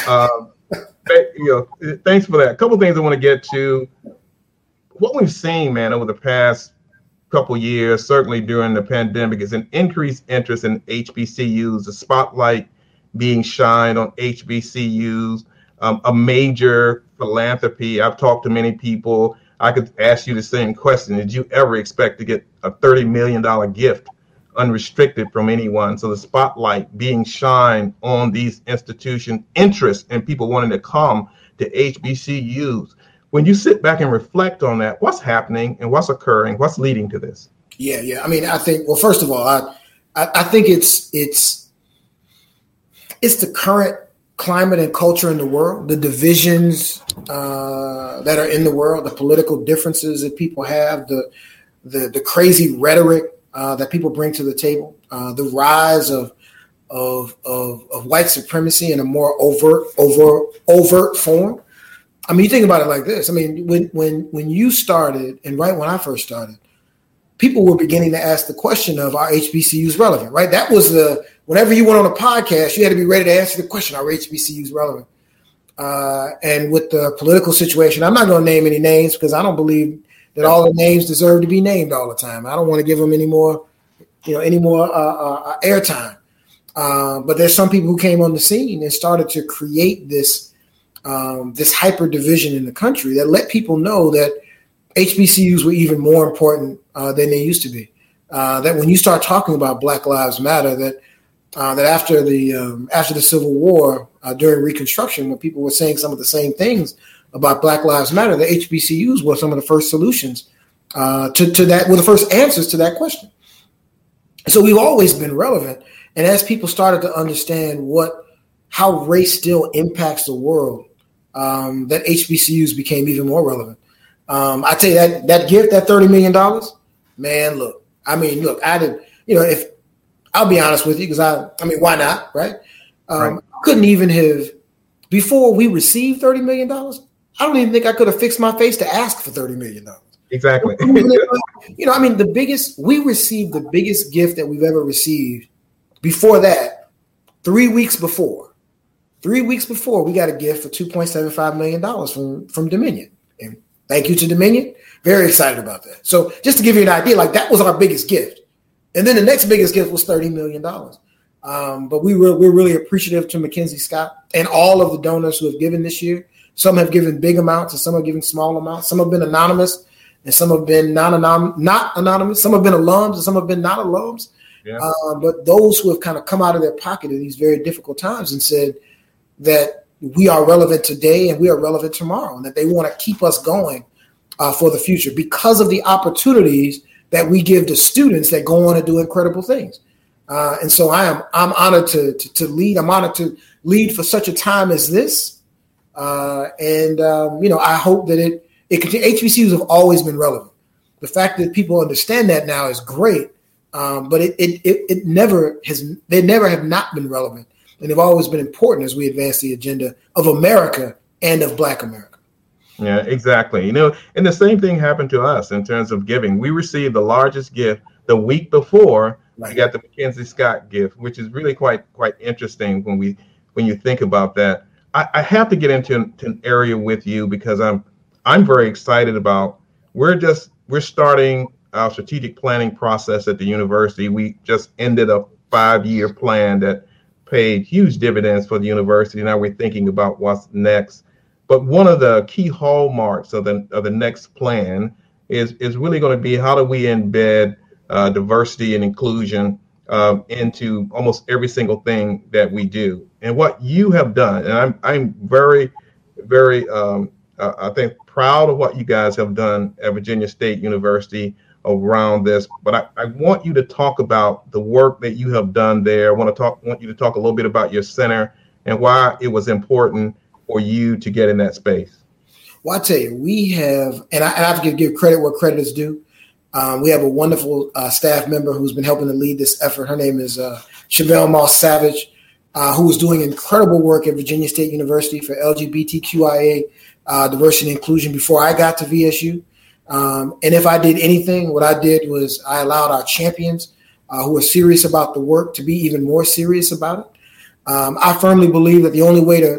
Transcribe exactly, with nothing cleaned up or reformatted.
Um, you know, thanks for that. A couple of things I want to get to. What we've seen, man, over the past couple of years, certainly during the pandemic, is an increased interest in H B C Us, the spotlight being shined on H B C Us, um, a major philanthropy. I've talked to many people. I could ask you the same question. Did you ever expect to get a thirty million dollars gift unrestricted from anyone? So the spotlight being shined on these institutions, interest in people wanting to come to H B C Us. When you sit back and reflect on that, what's happening and what's occurring? What's leading to this? Yeah, yeah. I mean, I think, well, first of all, I, I, I think it's it's it's the current climate and culture in the world, the divisions uh, that are in the world, the political differences that people have, the the, the crazy rhetoric uh, that people bring to the table, uh, the rise of, of of of white supremacy in a more overt, overt, overt form. I mean, you think about it like this. I mean, when when when you started, and right when I first started, people were beginning to ask the question of, are H B C Us relevant, right? That was the, whenever you went on a podcast, you had to be ready to answer the question, are H B C Us relevant? Uh, and with the political situation, I'm not going to name any names because I don't believe that all the names deserve to be named all the time. I don't want to give them any more, you know, any more uh, uh, airtime. Uh, but there's some people who came on the scene and started to create this Um, this hyper division in the country that let people know that H B C Us were even more important uh, than they used to be. Uh, that when you start talking about Black Lives Matter, that uh, that after the um, after the Civil War, uh, during Reconstruction, when people were saying some of the same things about Black Lives Matter, the H B C Us were some of the first solutions uh, to to that, were the first answers to that question. So we've always been relevant, and as people started to understand what how race still impacts the world, Um, that H B C Us became even more relevant. Um, I tell you that that gift, that thirty million dollars, man, look, I mean, look, I did, you know, if I'll be honest with you, because I, I mean, why not, right? Um, right. I couldn't even have, before we received thirty million dollars, I don't even think I could have fixed my face to ask for thirty million dollars. Exactly. You know, I mean, the biggest, we received the biggest gift that we've ever received before that, three weeks before. Three weeks before, we got a gift for two point seven five million dollars from, from Dominion. And thank you to Dominion. Very excited about that. So just to give you an idea, like that was our biggest gift. And then the next biggest gift was thirty million dollars. Um, but we were, we're really appreciative to Mackenzie Scott and all of the donors who have given this year. Some have given big amounts and some have given small amounts. Some have been anonymous and some have been non-anon- not anonymous. Some have been alums and some have been not alums. Yeah. Uh, but those who have kind of come out of their pocket in these very difficult times and said, that we are relevant today and we are relevant tomorrow, and that they want to keep us going uh, for the future because of the opportunities that we give to students that go on to do incredible things. Uh, and so I am I'm honored to, to to lead. I'm honored to lead for such a time as this. Uh, and um, you know, I hope that it it H B C Us have always been relevant. The fact that people understand that now is great, um, but it, it it it never has. They never have not been relevant. And they've always been important as we advance the agenda of America and of Black America. Yeah, exactly. You know, and the same thing happened to us in terms of giving. We received the largest gift the week before right. We got the Mackenzie Scott gift, which is really quite quite interesting when we when you think about that. I, I have to get into an, to an area with you because I'm I'm very excited about. We're just we're starting our strategic planning process at the university. We just ended a five-year plan that paid huge dividends for the university. Now we're thinking about what's next. But one of the key hallmarks of the of the next plan is, is really going to be how do we embed uh, diversity and inclusion um, into almost every single thing that we do. And what you have done, and I'm I'm very, very, um, uh, I think, proud of what you guys have done at Virginia State University around this, but I, I want you to talk about the work that you have done there. I want to talk, want you to talk a little bit about your center and why it was important for you to get in that space. Well, I tell you, we have, and I, and I have to give credit where credit is due. Um, we have a wonderful uh, staff member who's been helping to lead this effort. Her name is uh, Chevelle Moss Savage, uh, who is doing incredible work at Virginia State University for L G B T Q I A uh, diversity and inclusion before I got to V S U. Um, and if I did anything, what I did was I allowed our champions uh, who are serious about the work to be even more serious about it. Um, I firmly believe that the only way to